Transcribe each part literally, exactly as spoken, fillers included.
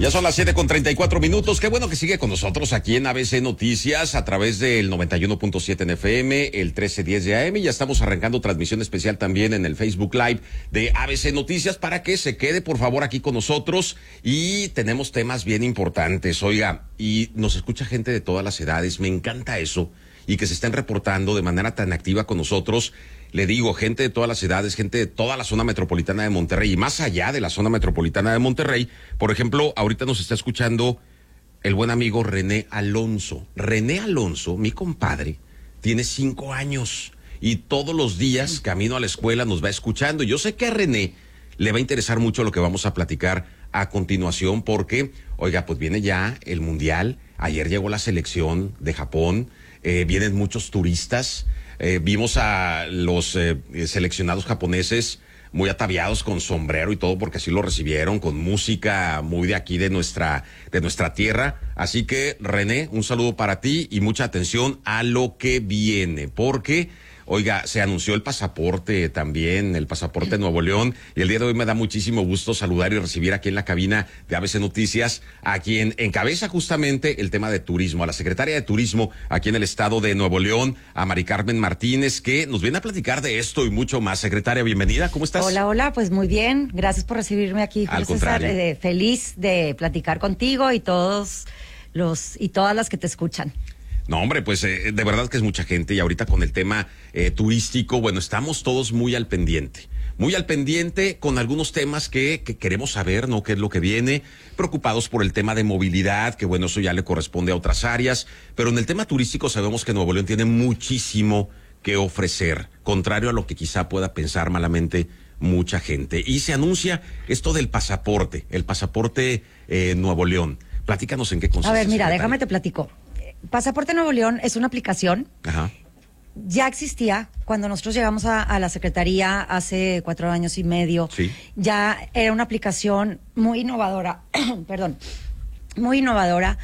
Ya son las siete con treinta y cuatro minutos. Qué bueno que sigue con nosotros aquí en A B C Noticias a través del noventa y uno punto siete en F M, el trece diez de A M. Ya estamos arrancando transmisión especial también en el Facebook Live de A B C Noticias para que se quede por favor aquí con nosotros. Y tenemos temas bien importantes, oiga, y nos escucha gente de todas las edades. Me encanta eso y que se estén reportando de manera tan activa con nosotros. Le digo, gente de todas las edades, gente de toda la zona metropolitana de Monterrey y más allá de la zona metropolitana de Monterrey. Por ejemplo, ahorita nos está escuchando el buen amigo René Alonso. René Alonso, mi compadre, tiene cinco años y todos los días camino a la escuela nos va escuchando. Yo sé que a René le va a interesar mucho lo que vamos a platicar a continuación porque, oiga, pues viene ya el Mundial. Ayer llegó la selección de Japón, eh, vienen muchos turistas. Eh, vimos a los eh, seleccionados japoneses muy ataviados con sombrero y todo porque así lo recibieron, con música muy de aquí de nuestra de nuestra tierra. Así que René, un saludo para ti y mucha atención a lo que viene, porque oiga, se anunció el pasaporte también, el pasaporte Nuevo León, y el día de hoy me da muchísimo gusto saludar y recibir aquí en la cabina de A B C Noticias a quien encabeza justamente el tema de turismo, a la secretaria de Turismo aquí en el estado de Nuevo León, a Mari Carmen Martínez, que nos viene a platicar de esto y mucho más. Secretaria, bienvenida, ¿cómo estás? Hola, hola, pues muy bien, gracias por recibirme aquí, Al César, contrario. eh, feliz de platicar contigo y todos los y todas las que te escuchan. No, hombre, pues eh, de verdad que es mucha gente y ahorita con el tema eh, turístico, bueno, estamos todos muy al pendiente, muy al pendiente con algunos temas que, que queremos saber, ¿no? ¿Qué es lo que viene? Preocupados por el tema de movilidad, que bueno, eso ya le corresponde a otras áreas, pero en el tema turístico sabemos que Nuevo León tiene muchísimo que ofrecer, contrario a lo que quizá pueda pensar malamente mucha gente. Y se anuncia esto del pasaporte, el pasaporte eh, Nuevo León. Platícanos en qué consiste. A ver, mira, secretaria. déjame te platico. Pasaporte Nuevo León es una aplicación. Ajá. Ya existía cuando nosotros llegamos a, a la Secretaría hace cuatro años y medio. Sí. Ya era una aplicación muy innovadora, perdón, muy innovadora,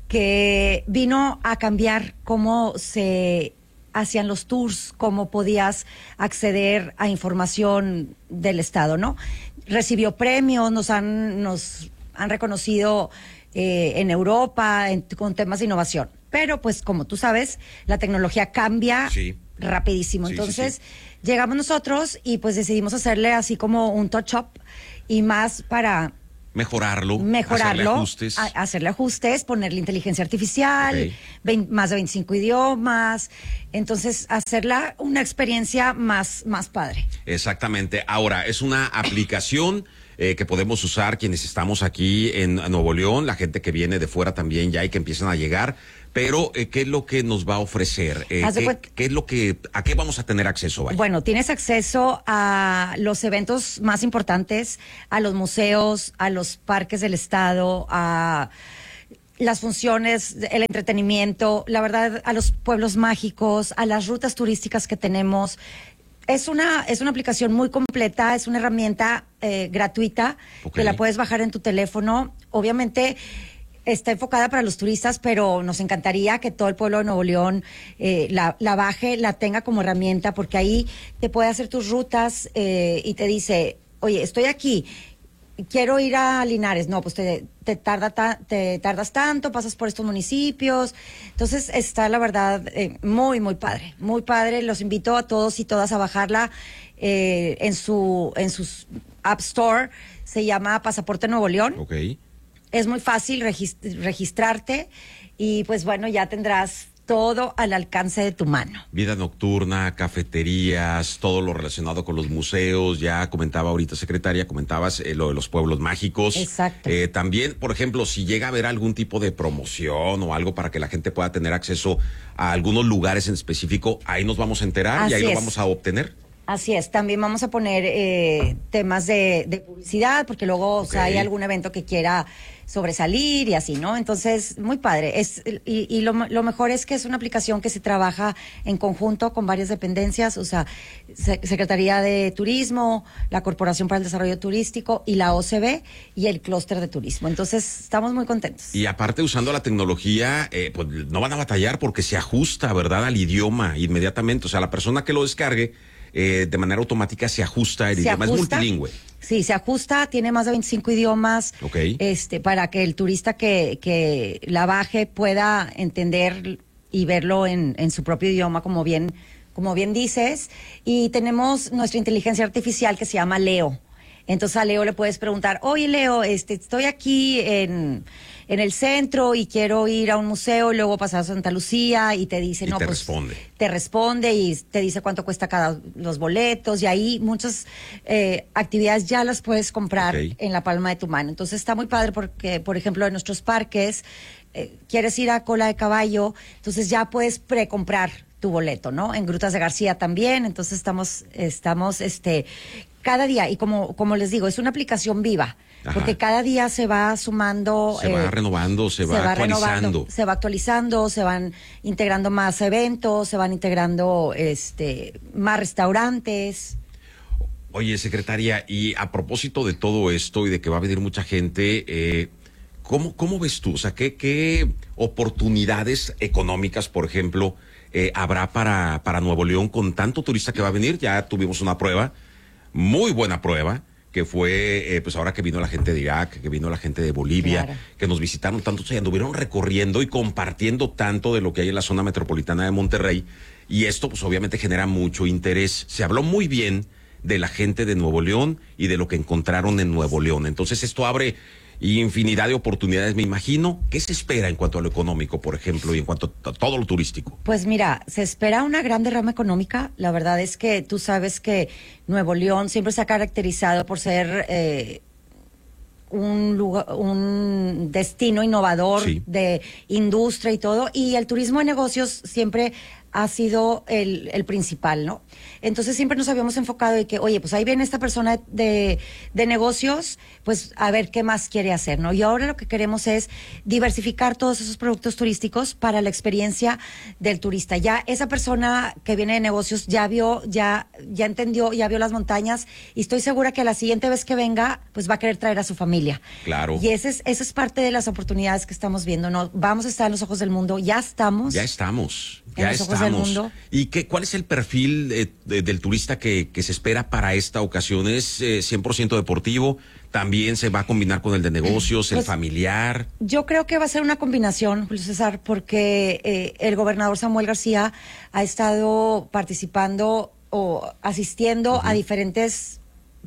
que vino a cambiar cómo se hacían los tours, cómo podías acceder a información del Estado, ¿no? Recibió premios, nos han, nos han reconocido eh, en Europa en, con temas de innovación. Pero pues como tú sabes, la tecnología cambia Sí. rapidísimo. Sí, Entonces sí, sí. llegamos nosotros y pues decidimos hacerle así como un touch-up y más para Mejorarlo, mejorarlo, hacerle ajustes. a- hacerle ajustes, ponerle inteligencia artificial, Ok. vein- más de veinticinco idiomas, entonces hacerla una experiencia más, más padre. Exactamente. Ahora, es una aplicación eh, que podemos usar quienes estamos aquí en Nuevo León, la gente que viene de fuera también ya y que empiezan a llegar. Pero, eh, ¿qué es lo que nos va a ofrecer? Eh, Haz de ¿qué, cuenta- qué es lo que, a qué vamos a tener acceso? Vaya? Bueno, tienes acceso a los eventos más importantes, a los museos, a los parques del estado, a las funciones, el entretenimiento, la verdad, a los pueblos mágicos, a las rutas turísticas que tenemos. Es una, es una aplicación muy completa, es una herramienta eh, gratuita Ok. que la puedes bajar en tu teléfono. Obviamente está enfocada para los turistas, pero nos encantaría que todo el pueblo de Nuevo León eh, la, la baje, la tenga como herramienta, porque ahí te puede hacer tus rutas eh, y te dice, oye, estoy aquí, quiero ir a Linares. No, pues te, te, tarda ta- te tardas tanto, pasas por estos municipios. Entonces está, la verdad, eh, muy, muy padre, muy padre. Los invito a todos y todas a bajarla eh, en su en sus App Store. Se llama Pasaporte Nuevo León. Ok. Es muy fácil regist- registrarte y pues bueno, ya tendrás todo al alcance de tu mano. Vida nocturna, cafeterías, todo lo relacionado con los museos. Ya comentaba ahorita, secretaria, comentabas eh, lo de los pueblos mágicos. Exacto. Eh, también, por ejemplo, si llega a haber algún tipo de promoción o algo para que la gente pueda tener acceso a algunos lugares en específico, ahí nos vamos a enterar y Así ahí lo es. vamos a obtener. Así es, también vamos a poner eh, temas de, de publicidad, porque luego o sea, Ok. hay algún evento que quiera sobresalir y así, ¿no? Entonces, muy padre. Es, y y lo, lo mejor es que es una aplicación que se trabaja en conjunto con varias dependencias, o sea, Se- Secretaría de Turismo, la Corporación para el Desarrollo Turístico y la O C B y el Clúster de Turismo. Entonces, estamos muy contentos. Y aparte, usando la tecnología, eh, pues no van a batallar porque se ajusta, ¿verdad?, al idioma inmediatamente. O sea, la persona que lo descargue eh, de manera automática se ajusta el Se idioma, ajusta. es multilingüe. Sí, se ajusta, tiene más de veinticinco idiomas, Ok. este, para que el turista que, que la baje pueda entender y verlo en, en su propio idioma, como bien, como bien dices. Y tenemos nuestra inteligencia artificial que se llama Leo. Entonces a Leo le puedes preguntar, oye Leo, este, estoy aquí en, en el centro y quiero ir a un museo y luego pasar a Santa Lucía, y te dice, Y no, te pues responde. te responde y te dice cuánto cuesta cada los boletos, y ahí muchas eh, actividades ya las puedes comprar Ok. en la palma de tu mano. Entonces está muy padre porque, por ejemplo, en nuestros parques, eh, quieres ir a Cola de Caballo, entonces ya puedes precomprar tu boleto, ¿no? En Grutas de García también, entonces estamos, estamos, este, cada día, y como, como les digo, es una aplicación viva, Ajá. porque cada día se va sumando. Se va renovando, se va actualizando. renovando, se va actualizando, se van integrando más eventos, se van integrando, este, más restaurantes. Oye, secretaria, y a propósito de todo esto y de que va a venir mucha gente, eh, ¿cómo, cómo ves tú? O sea, ¿qué, qué oportunidades económicas, por ejemplo, eh, habrá para, para Nuevo León con tanto turista que va a venir? Ya tuvimos una prueba, muy buena prueba, que fue, eh, pues ahora que vino la gente de Irak, que vino la gente de Bolivia, Claro. que nos visitaron tanto, se anduvieron recorriendo y compartiendo tanto de lo que hay en la zona metropolitana de Monterrey, y esto pues obviamente genera mucho interés. Se habló muy bien de la gente de Nuevo León y de lo que encontraron en Nuevo León. Entonces esto abre infinidad de oportunidades, me imagino. ¿Qué se espera en cuanto a lo económico, por ejemplo, y en cuanto a todo lo turístico? Pues mira, se espera una gran derrama económica. La verdad es que tú sabes que Nuevo León siempre se ha caracterizado por ser eh, un lugar, un destino innovador, Sí. de industria y todo, y el turismo de negocios siempre ha sido el, el principal, ¿no? Entonces siempre nos habíamos enfocado de que, oye, pues ahí viene esta persona de, de negocios, pues a ver qué más quiere hacer, ¿no? Y ahora lo que queremos es diversificar todos esos productos turísticos para la experiencia del turista. Ya esa persona que viene de negocios ya vio, ya, ya entendió, ya vio las montañas, y estoy segura que la siguiente vez que venga, pues va a querer traer a su familia. Claro. Y ese es, esa es parte de las oportunidades que estamos viendo, ¿no? Vamos a estar en los ojos del mundo, ya estamos. Ya estamos, En ya los ojos del estamos. mundo. ¿Y qué, cuál es el perfil eh, de- del turista que, que se espera para esta ocasión? ¿Es eh, cien por ciento deportivo? ¿También se va a combinar con el de negocios, el Pues, familiar? Yo creo que va a ser una combinación, Julio César, porque eh, el gobernador Samuel García ha estado participando o asistiendo a diferentes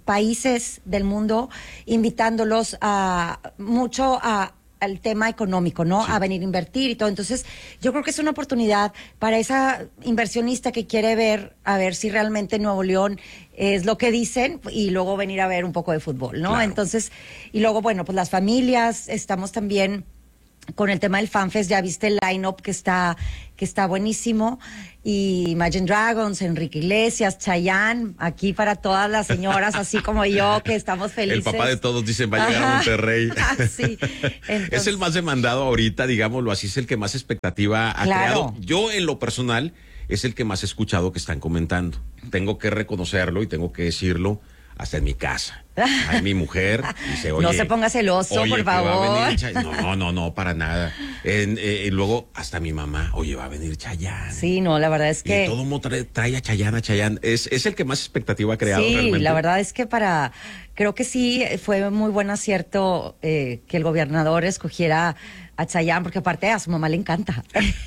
países del mundo, invitándolos a mucho a al tema económico, ¿no? Sí. A venir a invertir y todo. Entonces, yo creo que es una oportunidad para esa inversionista que quiere ver, a ver si realmente Nuevo León es lo que dicen, y luego venir a ver un poco de fútbol, ¿no? Claro. Entonces, y luego, bueno, pues las familias, estamos también con el tema del FanFest, ya viste el line-up que está, que está buenísimo, y Imagine Dragons, Enrique Iglesias, Chayanne, aquí para todas las señoras, así como yo, que estamos felices. El papá de todos dicen, va a llegar a Ajá. Monterrey. Sí. Entonces, Es el más demandado ahorita, digámoslo así, es el que más expectativa ha Claro. creado. Yo, en lo personal, es el que más he escuchado que están comentando. Tengo que reconocerlo y tengo que decirlo hasta en mi casa. Ay, mi mujer dice, oye... No se ponga celoso, oye, por que va a favor. venir Chay-". No, no, no, para nada. En, eh, y luego, hasta mi mamá, oye, va a venir Chayanne. Sí, no, la verdad es que... Y todo el mundo trae, trae a Chayanne, a Chayanne. Es, es el que más expectativa ha creado Sí, realmente. la verdad es que para, creo que sí fue muy buen acierto eh, que el gobernador escogiera a Chayanne, porque aparte a su mamá le encanta.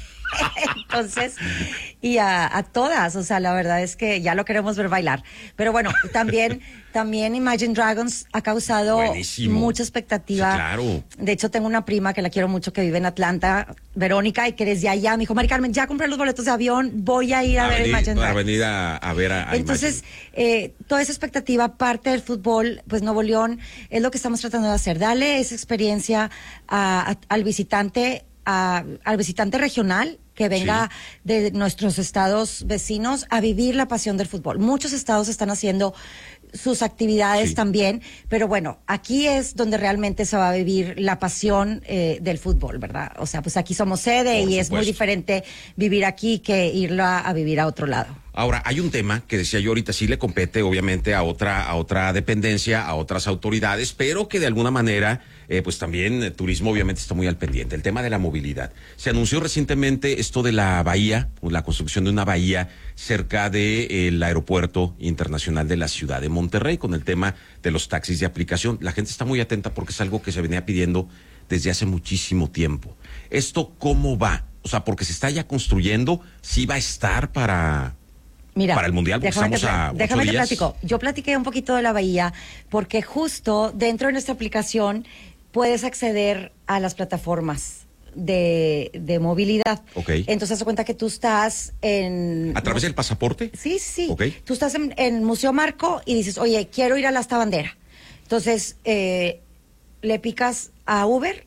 Entonces, y a, a todas, o sea, la verdad es que ya lo queremos ver bailar. Pero bueno, también, también Imagine Dragons ha causado Buenísimo. mucha expectativa. Sí, claro. De hecho, tengo una prima que la quiero mucho, que vive en Atlanta, Verónica, y que desde allá me dijo, Mari Carmen, ya compré los boletos de avión, voy a ir a, A ver venir- Imagine para Dragons. venir a, a ver a, a Entonces, Imagine. eh, toda esa expectativa, parte del fútbol, pues Nuevo León es lo que estamos tratando de hacer, darle esa experiencia a- a- al visitante, a- al visitante regional que venga de nuestros estados vecinos a vivir la pasión del fútbol. Muchos estados están haciendo sus actividades Sí. también, pero bueno, aquí es donde realmente se va a vivir la pasión eh, del fútbol, ¿verdad? O sea, pues aquí somos sede Por y es muy supuesto. diferente vivir aquí que irlo a, a vivir a otro lado. Ahora, hay un tema que decía yo ahorita, sí le compete obviamente a otra, a otra dependencia, a otras autoridades, pero que de alguna manera, eh, pues también eh, turismo obviamente está muy al pendiente. El tema de la movilidad. Se anunció recientemente esto de la bahía, la construcción de una bahía cerca del aeropuerto internacional de la ciudad de Monterrey, con el tema de los taxis de aplicación. La gente está muy atenta porque es algo que se venía pidiendo desde hace muchísimo tiempo. ¿Esto cómo va? O sea, porque se está ya construyendo, sí va a estar para... Mira, para el Mundial, porque déjame, estamos que, a ocho déjame que días. platico. Yo platiqué un poquito de la bahía porque justo dentro de nuestra aplicación puedes acceder a las plataformas de, de movilidad. Ok. Entonces, se cuenta que tú estás en... ¿A través del pasaporte? Sí, sí. Ok. Tú estás en, en Museo Marco y dices, oye, quiero ir a la Asta Bandera. Entonces, eh, le picas a Uber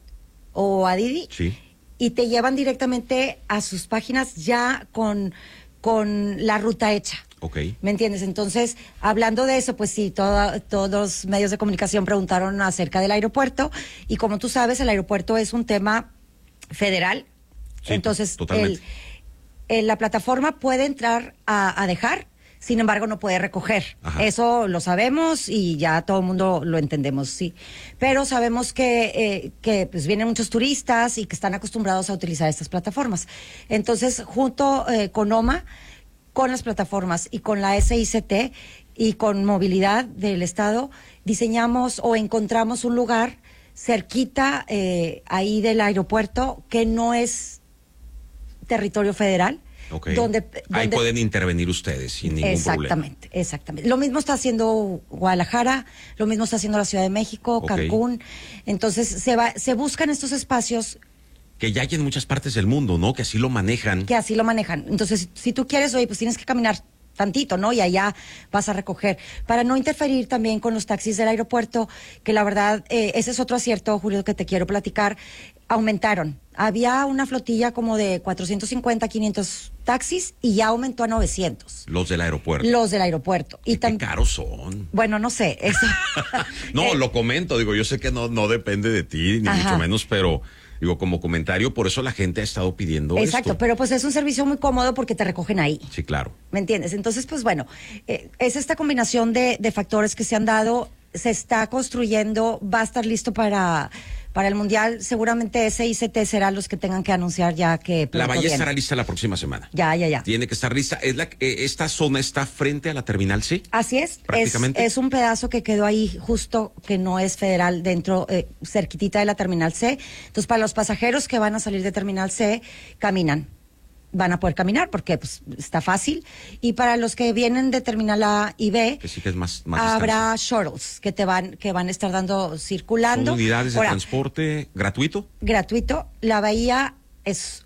o a Didi Sí. y te llevan directamente a sus páginas ya con, con la ruta hecha. Ok. ¿Me entiendes? Entonces, hablando de eso, pues sí, todo- todos los medios de comunicación preguntaron acerca del aeropuerto y como tú sabes, el aeropuerto es un tema federal. Sí, Entonces, totalmente. el- el- la plataforma puede entrar a, a dejar, sin embargo, no puede recoger. Ajá. Eso lo sabemos y ya todo el mundo lo entendemos, sí. Pero sabemos que, eh, que pues vienen muchos turistas y que están acostumbrados a utilizar estas plataformas. Entonces, junto eh, con OMA, con las plataformas y con la S I C T y con movilidad del Estado, diseñamos o encontramos un lugar cerquita eh, ahí del aeropuerto que no es territorio federal. Ok. Donde, Ahí donde- pueden intervenir ustedes sin ningún problema. exactamente, exactamente. Lo mismo está haciendo Guadalajara, lo mismo está haciendo la Ciudad de México, Ok. Cancún. Entonces se va, se buscan estos espacios Que ya hay en muchas partes del mundo, ¿no? Que así lo manejan. que así lo manejan. Entonces, si, si tú quieres, oye, pues tienes que caminar tantito, ¿no? Y allá vas a recoger. Para no interferir también con los taxis del aeropuerto, que la verdad, eh, ese es otro acierto, Julio, que te quiero platicar, aumentaron. Había una flotilla como de cuatrocientos cincuenta, quinientos taxis y ya aumentó a novecientos. Los del aeropuerto. Los del aeropuerto. Y Qué tam- caros son. Bueno, no sé. Eso. No, Eh, lo comento, digo, yo sé que no, no depende de ti, ni Ajá. mucho menos, pero digo, como comentario, por eso la gente ha estado pidiendo Exacto, esto. pero pues es un servicio muy cómodo porque te recogen ahí. Sí, claro. ¿Me entiendes? Entonces, pues bueno, eh, es esta combinación de, de factores que se han dado, se está construyendo, va a estar listo para, para el Mundial. Seguramente S I C T será los que tengan que anunciar ya que La pronto bahía viene. estará lista la próxima semana. Ya, ya, ya. Tiene que estar lista. Es la, eh, esta zona está frente a la terminal C. Así es, es, Prácticamente. es un pedazo que quedó ahí justo que no es federal dentro, eh, cerquitita de la Terminal C. Entonces, para los pasajeros que van a salir de Terminal C, caminan. Van a poder caminar porque pues, está fácil. Y para los que vienen de Terminal A y B, Que sí que es más, más habrá shuttles que te van, que van a estar dando distancia. circulando. Son unidades de Ahora, transporte gratuito. gratuito. La bahía es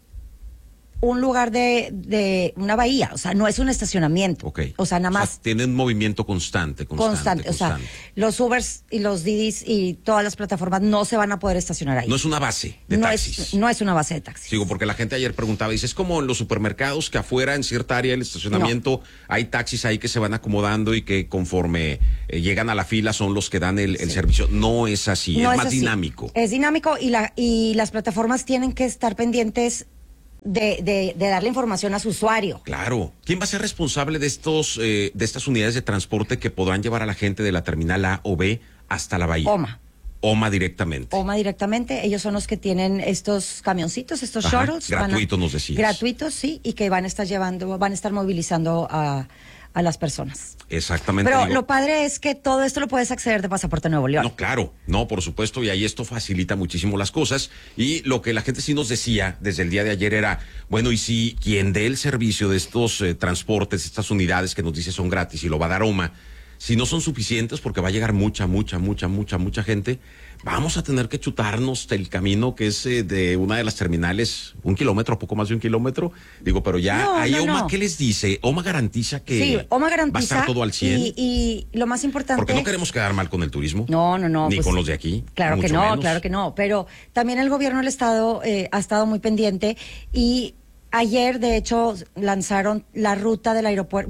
un lugar de, de una bahía, o sea, no es un estacionamiento. Ok. O sea, nada más tienen movimiento constante, constante, constante. O sea, constante. los Ubers y los Didis y todas las plataformas no se van a poder estacionar ahí. No es una base de no taxis. es, no es una base de taxis. Digo, porque la gente ayer preguntaba, dice, es como en los supermercados que afuera en cierta área del estacionamiento hay taxis ahí que se van acomodando y que conforme eh, llegan a la fila son los que dan el, el servicio. No es así, No es más así. dinámico. Es dinámico y, la, y las plataformas tienen que estar pendientes de, de, de darle información a su usuario. Claro. ¿Quién va a ser responsable de estos, eh, de estas unidades de transporte que podrán llevar a la gente de la terminal A o B hasta la bahía? OMA. OMA directamente. OMA directamente, ellos son los que tienen estos camioncitos, estos Ajá, shuttles. van a- gratuitos nos decías. Gratuitos, sí, y que van a estar llevando, van a estar movilizando a, a las personas. Exactamente. Pero digo, lo padre es que todo esto lo puedes acceder de Pasaporte Nuevo León. No, claro, no, por supuesto, y ahí esto facilita muchísimo las cosas. Y lo que la gente sí nos decía desde el día de ayer era, bueno, y si quien dé el servicio de estos eh, transportes, estas unidades que nos dice son gratis y lo va a dar OMA, si no son suficientes, porque va a llegar mucha, mucha, mucha, mucha, mucha gente, vamos a tener que chutarnos el camino que es eh, de una de las terminales, un kilómetro, poco más de un kilómetro. Digo, pero ya No, ahí no, OMA, no. ¿qué les dice? OMA garantiza que Sí, OMA va a garantiza. estar todo al cien. Y, y lo más importante. Porque no queremos quedar mal con el turismo. No, no, no. Ni pues, con los de aquí. Claro que mucho no, menos. claro que no. Pero también el gobierno del Estado eh, ha estado muy pendiente y ayer, de hecho, lanzaron la ruta del aeropuerto. Bueno,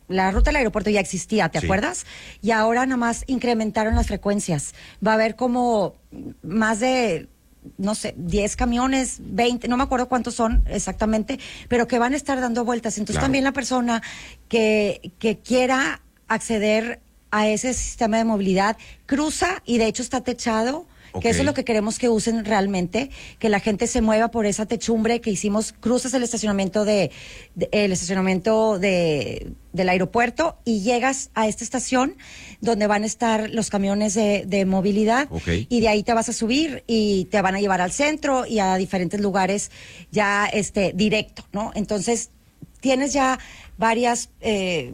la ruta del aeropuerto ya existía, ¿te Sí. acuerdas? Y ahora nada más incrementaron las frecuencias. Va a haber como más de, no sé, diez camiones, veinte, no me acuerdo cuántos son exactamente, pero que van a estar dando vueltas. Entonces Claro. también la persona que, que quiera acceder a ese sistema de movilidad cruza y de hecho está techado. Ok. Que eso es lo que queremos que usen realmente, que la gente se mueva por esa techumbre que hicimos, cruzas el estacionamiento de, de- el estacionamiento de del aeropuerto y llegas a esta estación donde van a estar los camiones de, de movilidad Ok. y de ahí te vas a subir y te van a llevar al centro y a diferentes lugares ya este directo, ¿no? Entonces tienes ya varias eh,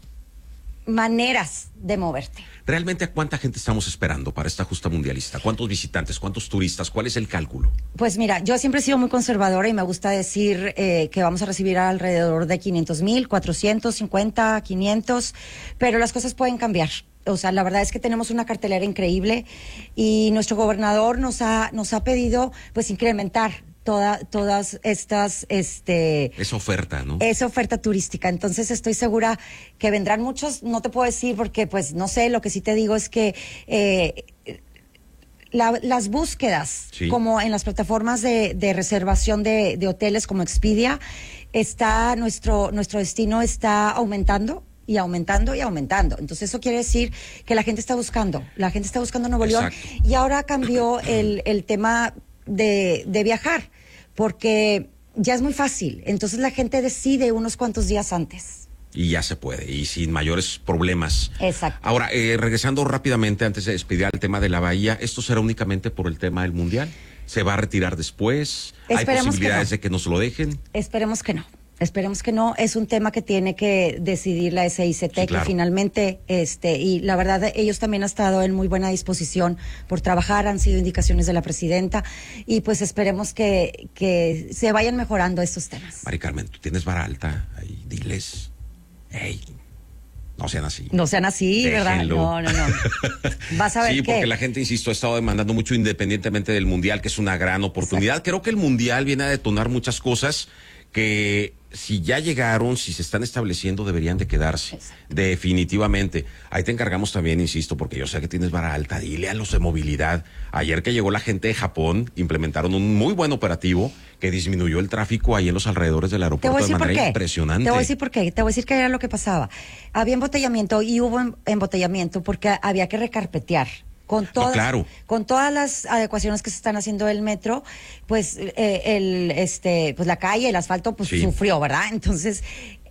maneras de moverte. ¿Realmente a cuánta gente estamos esperando para esta justa mundialista? ¿Cuántos visitantes? ¿Cuántos turistas? ¿Cuál es el cálculo? Pues mira, yo siempre he sido muy conservadora y me gusta decir eh, que vamos a recibir alrededor de quinientos mil, cuatrocientos cincuenta, quinientos, pero las cosas pueden cambiar. O sea, la verdad es que tenemos una cartelera increíble y nuestro gobernador nos ha nos ha pedido pues incrementar toda, todas estas este Esa oferta, ¿no? esa oferta turística. Entonces estoy segura que vendrán muchos, no te puedo decir porque pues no sé, lo que sí te digo es que eh, la- las búsquedas, Sí. como en las plataformas de, de reservación de, de hoteles como Expedia, está nuestro, nuestro destino está aumentando y aumentando y aumentando. Entonces eso quiere decir que la gente está buscando, la gente está buscando Nuevo León Exacto. y ahora cambió el, el tema de, de viajar, porque ya es muy fácil. Entonces la gente decide unos cuantos días antes. Y ya se puede, y sin mayores problemas. Exacto. Ahora, eh, regresando rápidamente antes de despedir al tema de la bahía, ¿esto será únicamente por el tema del mundial? ¿Se va a retirar después? ¿Hay Esperemos que posibilidades no. de que nos lo dejen? Esperemos que no. Esperemos que no. Es un tema que tiene que decidir la S I C T, Sí, claro. que finalmente, este, y la verdad, ellos también han estado en muy buena disposición por trabajar, han sido indicaciones de la presidenta, y pues esperemos que, que se vayan mejorando estos temas. Mari Carmen, tú tienes vara alta, ahí, diles, hey, no sean así. No sean así, ¿verdad? Déjenlo. No, no, no. Vas a ver Sí, que... porque la gente, insisto, ha estado demandando mucho independientemente del Mundial, que es una gran oportunidad. Creo que el Mundial viene a detonar muchas cosas que si ya llegaron, si se están estableciendo, deberían de quedarse. Exacto. Definitivamente. Ahí te encargamos también, insisto, porque yo sé que tienes vara alta, dile a los de movilidad. Ayer que llegó la gente de Japón, implementaron un muy buen operativo que disminuyó el tráfico ahí en los alrededores del Te voy a aeropuerto de decir por manera qué. impresionante. Te voy a decir por qué. Te voy a decir qué era lo que pasaba. Había embotellamiento y hubo em- embotellamiento porque había que recarpetear. Con todas, claro. con todas las adecuaciones que se están haciendo del metro, pues eh, el este pues la calle, el asfalto pues Sí. sufrió, ¿verdad? Entonces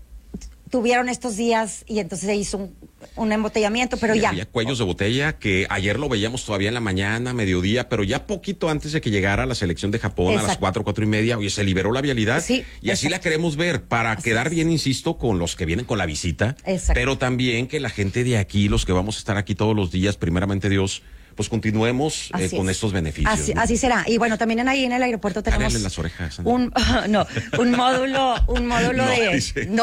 tuvieron estos días y entonces se hizo un, un embotellamiento, pero Sí, ya. había cuellos de botella que ayer lo veíamos todavía en la mañana, mediodía, pero ya poquito antes de que llegara la selección de Japón a las Exacto. cuatro, cuatro y media, oye, se liberó la vialidad. Sí, y así exacto. la queremos ver, para Así quedar es. bien, insisto, con los que vienen con la visita. Exacto. Pero también que la gente de aquí, los que vamos a estar aquí todos los días, primeramente Dios, pues continuemos eh, Así con es. estos beneficios. Así, ¿no? así será. Y bueno, también en ahí en el aeropuerto tenemos Jálale las orejas, Ana. un no, un módulo, un módulo No, de dice. no,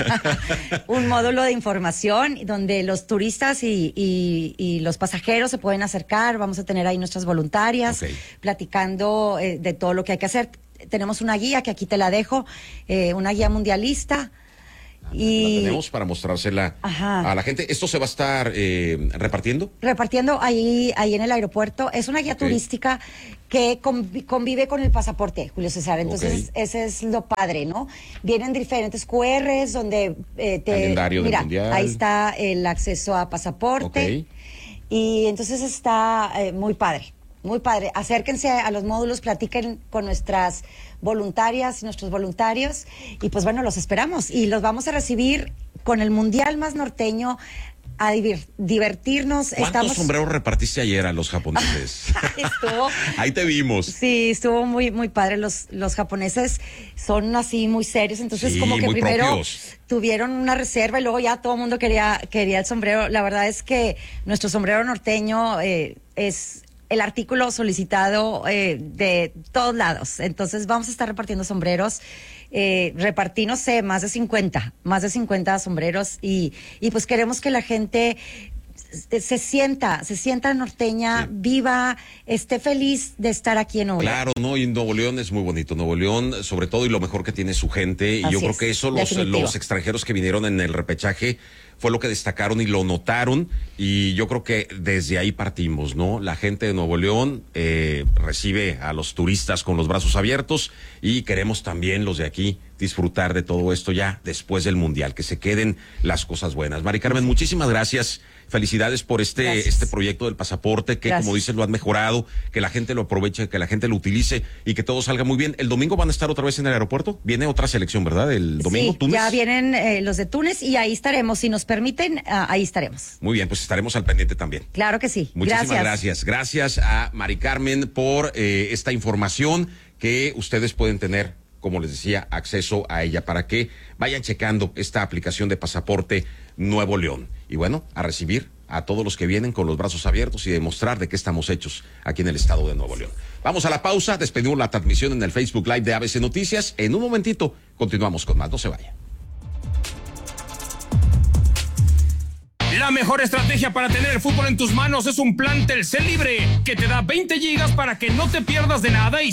un módulo de información donde los turistas y, y, y los pasajeros se pueden acercar. Vamos a tener ahí nuestras voluntarias Ok. platicando eh, de todo lo que hay que hacer. Tenemos una guía que aquí te la dejo, eh, una guía mundialista. Y La tenemos para mostrársela Ajá. a la gente. ¿Esto se va a estar eh, repartiendo? repartiendo ahí, ahí en el aeropuerto. Es una guía Ok. turística que convi- convive con el pasaporte, Julio César. Entonces, Ok. ese es lo padre, ¿no? Vienen diferentes Q Rs donde eh, te... Calendario del mira, Mundial. ahí está el acceso a pasaporte. Y entonces está eh, muy padre. Muy padre. Acérquense a los módulos, platiquen con nuestras voluntarias y nuestros voluntarios. Y pues bueno, los esperamos. Y los vamos a recibir con el Mundial más norteño a divir- divertirnos. ¿Cuántos Estamos... sombreros repartiste ayer a los japoneses? Estuvo... Ahí te vimos. Sí, estuvo muy muy padre. Los los japoneses son así muy serios, entonces Sí, como que muy primero propios. tuvieron una reserva y luego ya todo el mundo quería quería el sombrero. La verdad es que nuestro sombrero norteño eh, es el artículo solicitado eh, de todos lados. Entonces vamos a estar repartiendo sombreros. Eh, repartí, no sé, más de cincuenta, más de cincuenta sombreros y, y pues queremos que la gente se sienta, se sienta norteña, sí. viva, esté feliz de estar aquí en Nuevo León. Claro, no, y Nuevo León es muy bonito, Nuevo León, sobre todo, y lo mejor que tiene su gente, y Así yo creo es, que eso los, los extranjeros que vinieron en el repechaje fue lo que destacaron y lo notaron, y yo creo que desde ahí partimos, ¿no? La gente de Nuevo León eh, recibe a los turistas con los brazos abiertos, y queremos también los de aquí disfrutar de todo esto ya después del Mundial, que se queden las cosas buenas. Mari Carmen, muchísimas gracias. Felicidades por este Gracias. este proyecto del pasaporte, que Gracias. como dices lo han mejorado, que la gente lo aproveche, que la gente lo utilice y que todo salga muy bien. El domingo van a estar otra vez en el aeropuerto. Viene otra selección, ¿verdad? El domingo, sí, Túnez. Ya vienen eh, los de Túnez y ahí estaremos. Si nos permiten, uh, ahí estaremos. Muy bien, pues estaremos al pendiente también. Claro que sí. Muchísimas gracias. Gracias, gracias a Mari Carmen por eh, esta información que ustedes pueden tener, como les decía, acceso a ella para que vayan checando esta aplicación de Pasaporte Nuevo León. Y bueno, a recibir a todos los que vienen con los brazos abiertos y demostrar de qué estamos hechos aquí en el estado de Nuevo León. Vamos a la pausa, despedimos la transmisión en el Facebook Live de A B C Noticias. En un momentito continuamos con más, no se vaya. La mejor estrategia para tener el fútbol en tus manos es un plan Telcel Libre que te da veinte gigas para que no te pierdas de nada y